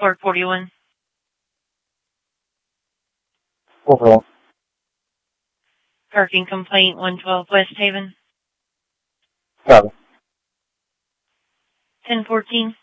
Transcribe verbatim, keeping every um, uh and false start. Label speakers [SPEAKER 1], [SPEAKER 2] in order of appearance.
[SPEAKER 1] four forty-one.
[SPEAKER 2] four forty-one.
[SPEAKER 1] Parking complaint, one twelve West Haven.
[SPEAKER 2] Copy.
[SPEAKER 1] ten fourteen.